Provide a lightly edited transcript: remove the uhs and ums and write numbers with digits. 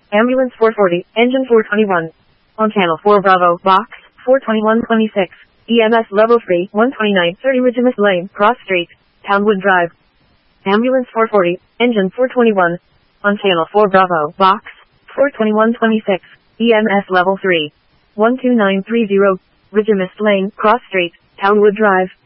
Ambulance 440, engine 421. On channel 4 Bravo, box 42126. EMS level 3, 12930 Regimus Lane, Cross Street, Townwood Drive. Ambulance 440, engine 421. On channel 4 Bravo, box 42126. EMS level 3, 12930 Regimus Lane, Cross Street, Townwood Drive.